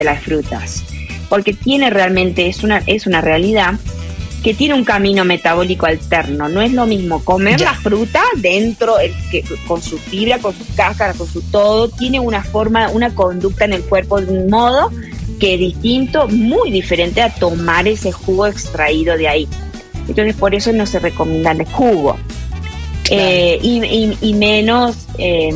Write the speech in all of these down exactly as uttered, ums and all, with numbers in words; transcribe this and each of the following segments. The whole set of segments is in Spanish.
de las frutas, porque tiene realmente, es una, es una realidad que tiene un camino metabólico alterno. No es lo mismo comer ya. la fruta dentro, el, que, con su fibra, con sus cáscaras, con su todo, tiene una forma, una conducta en el cuerpo de un modo que es distinto, muy diferente a tomar ese jugo extraído de ahí. Entonces por eso no se recomienda el jugo. Claro. Eh, y, y, y menos eh,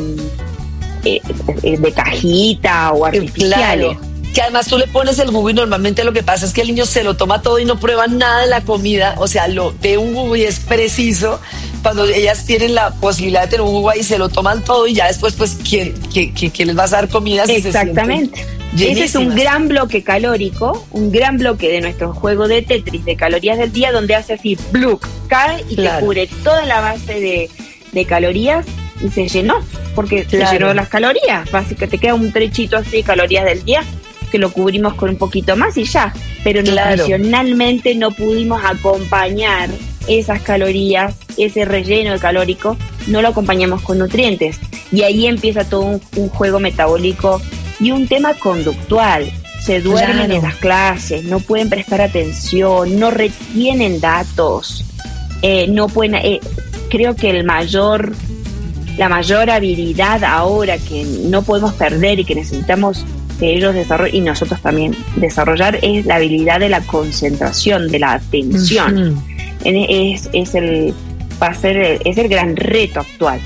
eh, de cajita o artificiales. Claro. Que además tú le pones el jugo y normalmente lo que pasa es que el niño se lo toma todo y no prueba nada de la comida, o sea, lo ve un jugo y es preciso. Cuando ellas tienen la posibilidad de tener un jugo ahí, se lo toman todo y ya después, pues, ¿quién, quién, quién, quién les va a dar comida? Si exactamente. Ese es un gran bloque calórico, un gran bloque de nuestro juego de Tetris de calorías del día, donde hace así, ¡bluc!, cae y claro. te cubre toda la base de, de calorías y se llenó, porque claro. se llenó las calorías. Básicamente te queda un trechito así de calorías del día, que lo cubrimos con un poquito más y ya, pero claro. nutricionalmente no pudimos acompañar esas calorías, ese relleno de calórico, no lo acompañamos con nutrientes, y ahí empieza todo un, un juego metabólico y un tema conductual. Se duermen claro. en las clases, no pueden prestar atención, no retienen datos, eh, no pueden, eh, creo que el mayor la mayor habilidad ahora que no podemos perder y que necesitamos que ellos desarrollen, y nosotros también desarrollar, es la habilidad de la concentración, de la atención. Uh-huh. es, es el va a ser el, es el gran reto actual.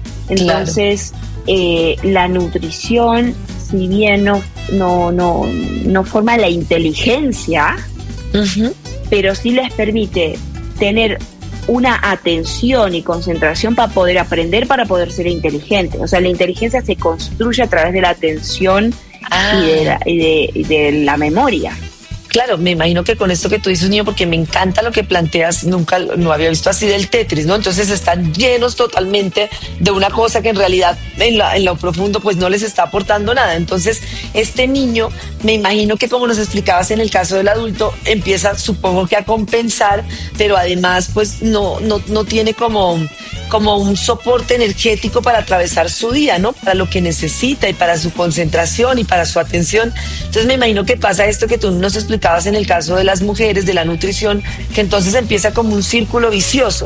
Entonces claro. eh, la nutrición, si bien no no no no forma la inteligencia, uh-huh. pero sí les permite tener una atención y concentración para poder aprender, para poder ser inteligente. O sea, la inteligencia se construye a través de la atención ah. y, de la, y, de, y de la memoria. Claro, me imagino que con esto que tú dices, niño, porque me encanta lo que planteas, nunca no había visto así del Tetris, ¿no? Entonces están llenos totalmente de una cosa que en realidad en, la, en lo profundo pues no les está aportando nada. Entonces este niño, me imagino que como nos explicabas en el caso del adulto, empieza, supongo que a compensar, pero además pues no, no, no tiene como, como un soporte energético para atravesar su día, ¿no? Para lo que necesita y para su concentración y para su atención. Entonces me imagino que pasa esto que tú nos explicabas en el caso de las mujeres, de la nutrición, que entonces empieza como un círculo vicioso.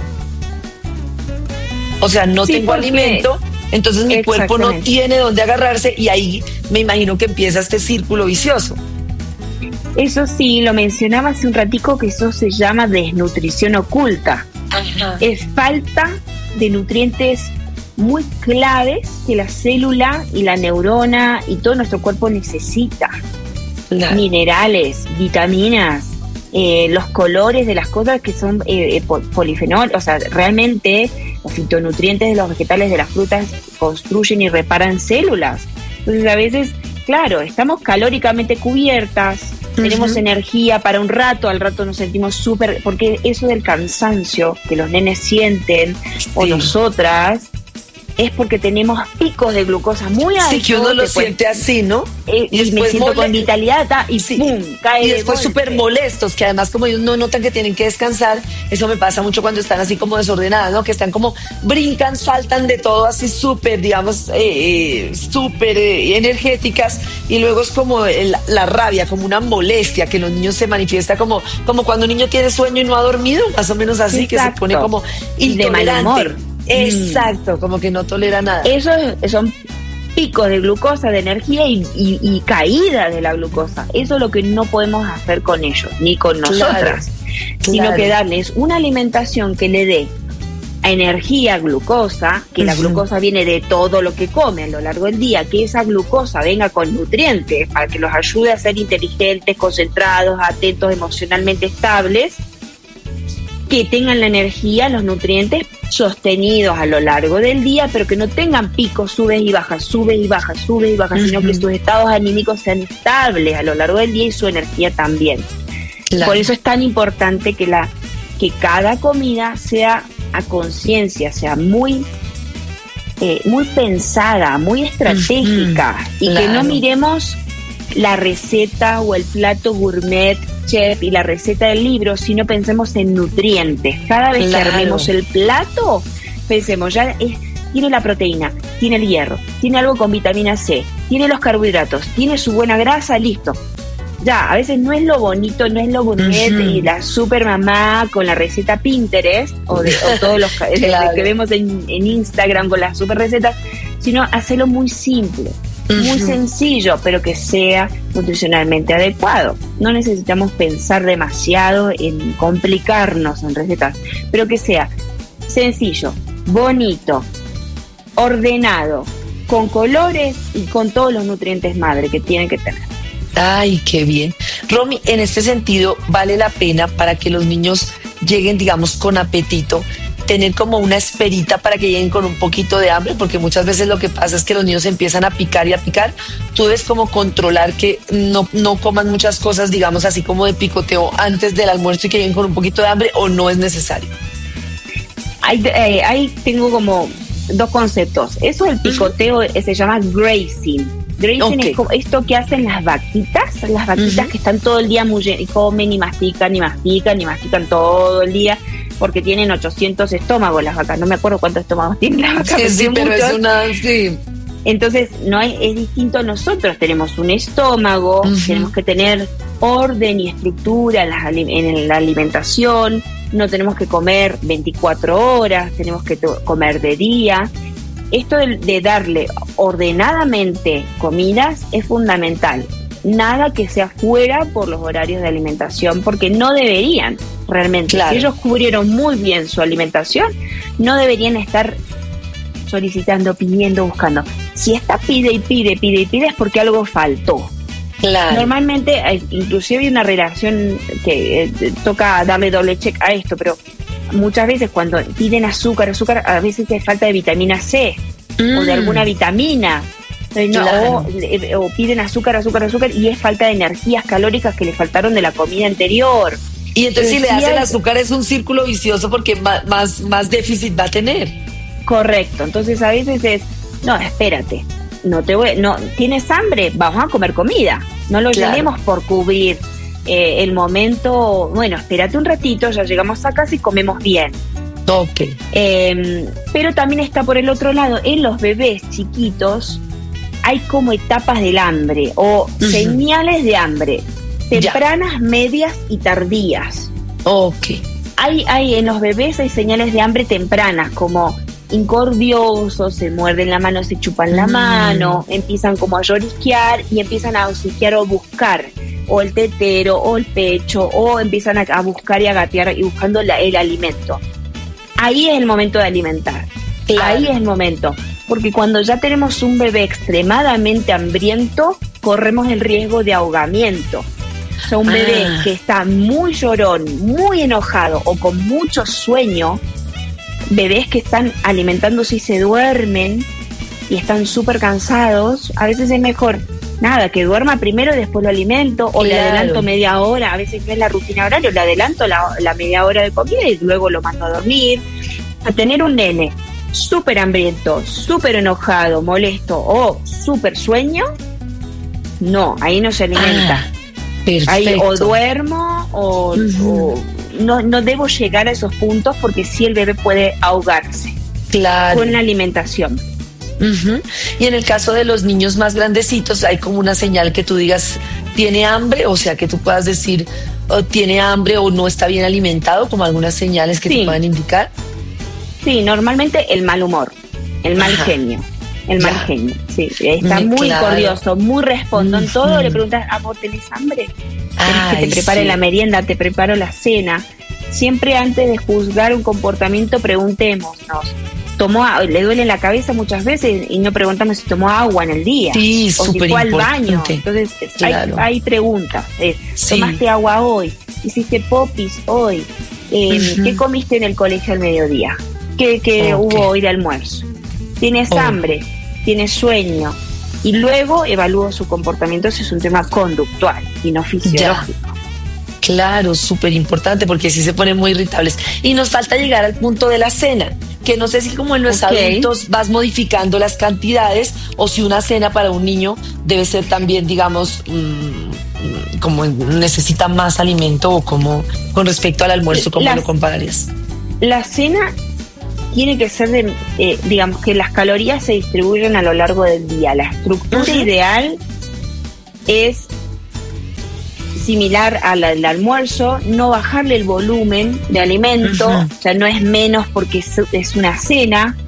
O sea, no sí, tengo porque... alimento, entonces mi cuerpo no tiene dónde agarrarse y ahí me imagino que empieza este círculo vicioso. Eso sí, lo mencionaba hace un ratico, que eso se llama desnutrición oculta. Ajá. Es falta de nutrientes muy claves que la célula y la neurona y todo nuestro cuerpo necesita. Claro. Minerales, vitaminas, eh, los colores de las cosas que son eh, polifenol, o sea, realmente los fitonutrientes de los vegetales, de las frutas, construyen y reparan células. Entonces a veces, claro, estamos calóricamente cubiertas, uh-huh. tenemos energía para un rato, al rato nos sentimos súper, porque eso del cansancio que los nenes sienten, sí. o nosotras, es porque tenemos picos de glucosa muy altos. Sí, que uno lo después, siente así, ¿no? Eh, y, y me siento mole- con vitalidad ta, y sí. ¡pum! Cae y después súper molestos, que además como ellos no notan que tienen que descansar, eso me pasa mucho cuando están así como desordenadas, ¿no? Que están como, brincan, saltan de todo así súper, digamos, eh, súper eh, energéticas, y luego es como el, la rabia, como una molestia, que los niños se manifiesta como, como cuando un niño tiene sueño y no ha dormido, más o menos así. Exacto. Que se pone como intolerante. De mal humor. Exacto, como que no tolera nada. Esos son picos de glucosa, de energía y, y, y caída de la glucosa. Eso es lo que no podemos hacer con ellos, ni con nosotras, claro, sino claro. que darles una alimentación que le dé energía, glucosa, que uh-huh. la glucosa viene de todo lo que come a lo largo del día, que esa glucosa venga con nutrientes para que los ayude a ser inteligentes, concentrados, atentos, emocionalmente estables, que tengan la energía, los nutrientes sostenidos a lo largo del día, pero que no tengan picos, subes y bajas, subes y bajas, subes y bajas, uh-huh. sino que sus estados anímicos sean estables a lo largo del día y su energía también. Claro. Por eso es tan importante que la que cada comida sea a conciencia, sea muy eh, muy pensada, muy estratégica, uh-huh. y claro. que no miremos la receta o el plato gourmet chef y la receta del libro, sino pensemos en nutrientes. Cada vez claro. que armemos el plato, pensemos, ya es, tiene la proteína, tiene el hierro, tiene algo con vitamina C, tiene los carbohidratos, tiene su buena grasa, listo. Ya, a veces no es lo bonito, no es lo gourmet uh-huh. y la super mamá con la receta Pinterest o de o todos los claro. que vemos en, en Instagram con las super recetas, sino hacerlo muy simple, uh-huh. muy sencillo, pero que sea nutricionalmente adecuado. No necesitamos pensar demasiado en complicarnos en recetas, pero que sea sencillo, bonito, ordenado, con colores y con todos los nutrientes madre que tienen que tener. Ay, qué bien. Romy, en este sentido, vale la pena para que los niños lleguen, digamos, con apetito, tener como una esperita para que lleguen con un poquito de hambre, porque muchas veces lo que pasa es que los niños empiezan a picar y a picar. Tú debes como controlar que no, no coman muchas cosas, digamos, así como de picoteo antes del almuerzo y que lleguen con un poquito de hambre, ¿o no es necesario? Ahí, eh, ahí tengo como dos conceptos. Eso del picoteo uh-huh. se llama grazing. Grazing okay. es como esto que hacen las vaquitas, las vaquitas uh-huh. que están todo el día muy, y comen y mastican y mastican y mastican todo el día, porque tienen ochocientos estómagos las vacas. No me acuerdo cuántos estómagos tienen las vacas. Sí, sí, pero es una... Sí. Entonces, no es, es distinto. Nosotros tenemos un estómago, uh-huh. tenemos que tener orden y estructura en la, en la alimentación, no tenemos que comer veinticuatro horas, tenemos que to- comer de día. Esto de, de darle ordenadamente comidas es fundamental. Nada que sea fuera por los horarios de alimentación, porque no deberían realmente. Claro. Si ellos cubrieron muy bien su alimentación, no deberían estar solicitando, pidiendo, buscando. Si está pide y pide, pide y pide es porque algo faltó. Claro. Normalmente, inclusive hay una relación que eh, toca darle doble check a esto, pero muchas veces cuando piden azúcar, azúcar, a veces es falta de vitamina C mm. o de alguna vitamina. No, claro. o, o piden azúcar, azúcar, azúcar y es falta de energías calóricas que le faltaron de la comida anterior. Y entonces si le das el azúcar es un círculo vicioso porque más, más, más déficit va a tener. Correcto, entonces a veces es, no, espérate, no te voy, no, ¿tienes hambre? Vamos a comer comida, no lo claro. llamemos por cubrir eh, el momento, bueno, espérate un ratito, ya llegamos a casa y comemos bien. Ok. Eh, pero también está por el otro lado, en los bebés chiquitos hay como etapas del hambre o uh-huh. señales de hambre, tempranas, ya. medias y tardías. Ok. Hay, hay, en los bebés hay señales de hambre tempranas, como incordiosos, se muerden la mano, se chupan la mm. mano, empiezan como a llorisquear y empiezan a hociquear o buscar o el tetero o el pecho, o empiezan a, a buscar y a gatear y buscando la, el alimento. Ahí es el momento de alimentar. Claro. Ahí es el momento. Porque cuando ya tenemos un bebé extremadamente hambriento, corremos el riesgo de ahogamiento. O sea, un ah. bebé que está muy llorón, muy enojado o con mucho sueño, bebés que están alimentándose y se duermen y están súper cansados, a veces es mejor, nada, que duerma primero y después lo alimento, o claro. le adelanto media hora, a veces no es la rutina horaria, le adelanto la, la media hora de comida y luego lo mando a dormir. A tener un nene súper hambriento, súper enojado, molesto o súper sueño, no, ahí no se alimenta. Ah, perfecto. Ahí o duermo o, uh-huh. o no, no debo llegar a esos puntos porque sí el bebé puede ahogarse claro. con la alimentación. Uh-huh. Y en el caso de los niños más grandecitos, hay como una señal que tú digas, ¿tiene hambre? O sea, que tú puedas decir, oh, ¿tiene hambre o no está bien alimentado? Como algunas señales que sí. te puedan indicar. Sí, normalmente el mal humor, el mal Ajá. genio, el ya. mal genio, sí, está muy claro. cordioso, muy respondón, uh-huh. todo, le preguntas, amor, ¿tenés hambre? ¿Querés que te prepare sí. la merienda, te preparo la cena? Siempre antes de juzgar un comportamiento, preguntémonos, ¿tomó, le duele la cabeza muchas veces? Y no preguntamos si tomó agua en el día, sí, o si fue al baño, entonces claro. hay, hay preguntas, eh, sí. ¿tomaste agua hoy? ¿Hiciste popis hoy? Eh, uh-huh. ¿Qué comiste en el colegio al mediodía? ¿Qué, qué okay. hubo hoy de almuerzo? ¿Tienes oh. hambre? ¿Tienes sueño? Y luego evalúo su comportamiento si es un tema conductual y no fisiológico. Ya. Claro, súper importante porque sí se ponen muy irritables. Y nos falta llegar al punto de la cena, que no sé si como en los okay. adultos vas modificando las cantidades o si una cena para un niño debe ser también, digamos, mmm, como necesita más alimento o como con respecto al almuerzo, ¿cómo la, lo compararías? La cena tiene que ser, de, eh, digamos, que las calorías se distribuyen a lo largo del día. La estructura uh-huh. ideal es similar al, al almuerzo, no bajarle el volumen de alimento, uh-huh. o sea, no es menos porque es, es una cena.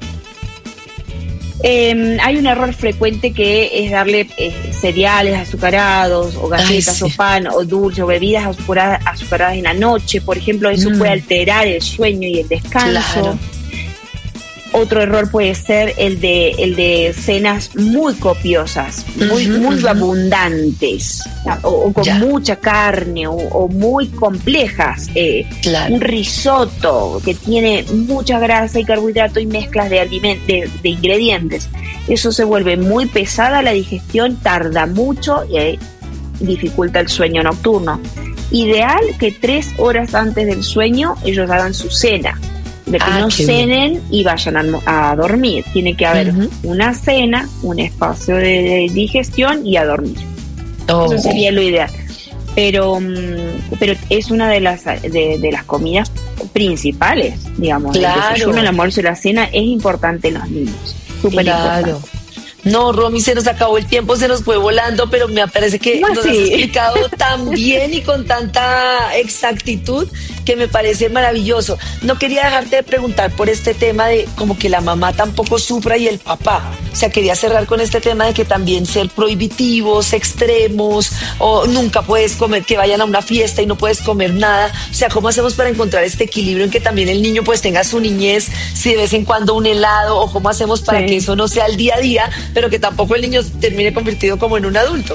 Eh, hay un error frecuente que es darle eh, cereales azucarados o galletas Ay, sí. o pan o dulce o bebidas azucaradas, azucaradas en la noche, por ejemplo, eso mm. puede alterar el sueño y el descanso. Claro. Otro error puede ser el de el de cenas muy copiosas, muy uh-huh, muy uh-huh. abundantes, o, o con ya. mucha carne, o, o muy complejas. Eh, claro. Un risotto que tiene mucha grasa y carbohidrato y mezclas de, aliment- de, de ingredientes. Eso se vuelve muy pesada la digestión, tarda mucho y eh, dificulta el sueño nocturno. Ideal que tres horas antes del sueño ellos hagan su cena. De que ah, no cenen bien. Y vayan a, a dormir. Tiene que haber uh-huh. una cena, un espacio de, de digestión y a dormir. Oh. Eso sería lo ideal. Pero, pero es una de las de, de las comidas principales, digamos. Claro. El desayuno, el almuerzo y la cena es importante en los niños. Súper claro. importante. No, Romy, se nos acabó el tiempo, se nos fue volando, pero me parece que no, nos sí. has explicado tan bien y con tanta exactitud que me parece maravilloso. No quería dejarte de preguntar por este tema de como que la mamá tampoco sufra y el papá. O sea, quería cerrar con este tema de que también ser prohibitivos, extremos, o nunca puedes comer, que vayan a una fiesta y no puedes comer nada. O sea, ¿cómo hacemos para encontrar este equilibrio en que también el niño pues tenga su niñez, si de vez en cuando un helado, o cómo hacemos para sí. que eso no sea el día a día, pero que tampoco el niño termine convertido como en un adulto?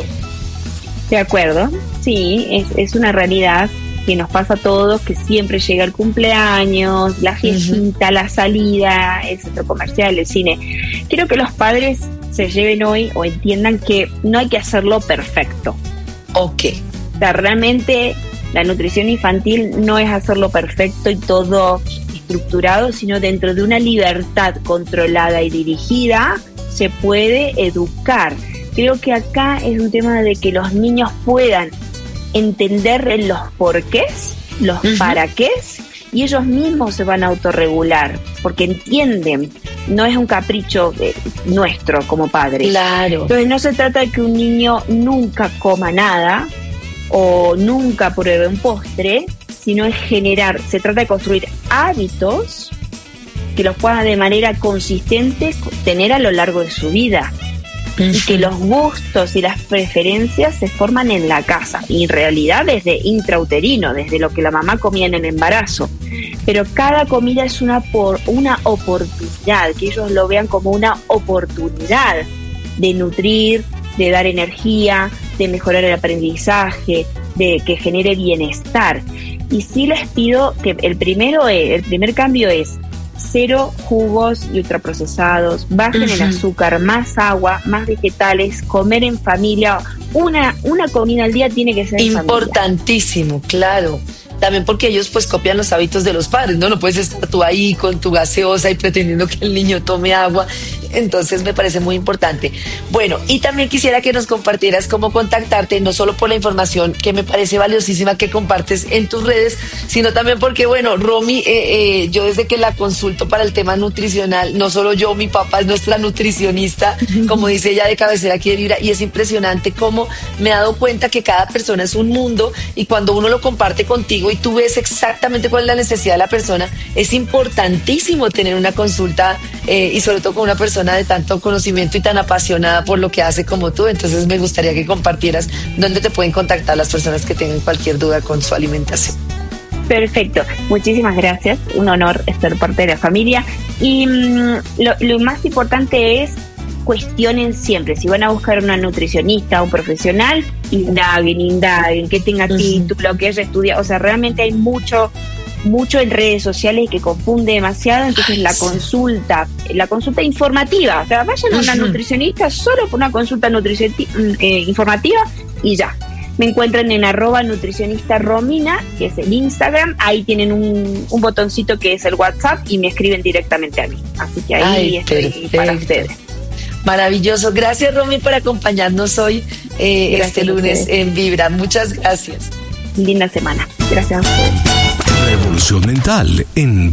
De acuerdo, sí, es, es una realidad que nos pasa a todos, que siempre llega el cumpleaños, la fiestita, uh-huh. la salida, el centro comercial, el cine. Quiero que los padres se lleven hoy o entiendan que no hay que hacerlo perfecto. Ok. O sea, realmente la nutrición infantil no es hacerlo perfecto y todo estructurado, sino dentro de una libertad controlada y dirigida se puede educar. Creo que acá es un tema de que los niños puedan entender los porqués, los uh-huh. para qué, y ellos mismos se van a autorregular, porque entienden, no es un capricho eh, nuestro como padres. Claro. Entonces no se trata de que un niño nunca coma nada o nunca pruebe un postre, sino es generar, se trata de construir hábitos que los puedan de manera consistente tener a lo largo de su vida. Uh-huh. Y que los gustos y las preferencias se forman en la casa, y en realidad desde intrauterino, desde lo que la mamá comía en el embarazo. Pero cada comida es una, por, una oportunidad, que ellos lo vean como una oportunidad de nutrir, de dar energía, de mejorar el aprendizaje, de que genere bienestar. Y sí les pido que el primero es, el primer cambio es cero jugos y ultraprocesados, bajen uh-huh. el azúcar, más agua, más vegetales, comer en familia. Una, una comida al día tiene que ser importantísimo, claro. También porque ellos pues copian los hábitos de los padres, ¿no? No puedes estar tú ahí con tu gaseosa y pretendiendo que el niño tome agua. Entonces me parece muy importante. Bueno, y también quisiera que nos compartieras cómo contactarte, no solo por la información que me parece valiosísima que compartes en tus redes, sino también porque, bueno, Romy, eh, eh, yo desde que la consulto para el tema nutricional, no solo yo, mi papá es nuestra nutricionista, como dice ella, de cabecera aquí de Vibra, y es impresionante cómo me he dado cuenta que cada persona es un mundo, y cuando uno lo comparte contigo y tú ves exactamente cuál es la necesidad de la persona, es importantísimo tener una consulta eh, y sobre todo con una persona de tanto conocimiento y tan apasionada por lo que hace como tú. Entonces me gustaría que compartieras dónde te pueden contactar las personas que tengan cualquier duda con su alimentación. Perfecto, muchísimas gracias, un honor ser parte de la familia, y mmm, lo, lo más importante es cuestionen siempre. Si van a buscar una nutricionista o un profesional, indaguen, indaguen, que tenga uh-huh. título, que haya estudiado. O sea, realmente hay mucho, mucho en redes sociales que confunde demasiado. Entonces, Ay, la sí. consulta, la consulta informativa. O sea, vayan a una uh-huh. nutricionista solo por una consulta nutricion- eh, informativa y ya. Me encuentran en arroba nutricionista Romina, que es el Instagram. Ahí tienen un, un botoncito que es el WhatsApp y me escriben directamente a mí. Así que ahí Ay, estoy perfecto. para ustedes. Maravilloso. Gracias, Romy, por acompañarnos hoy eh, este lunes en Vibra. Muchas gracias. Linda semana. Gracias a ustedes. Revolución Mental en